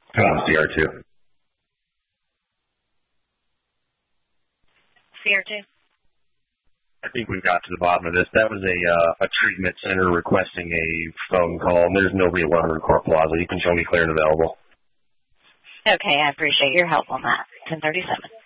CR2. CR2. I think we've got to the bottom of this. That was a treatment center requesting a phone call, and there's nobody at 100 Court Plaza. You can show me clear and available. Okay, I appreciate your help on that. 1037.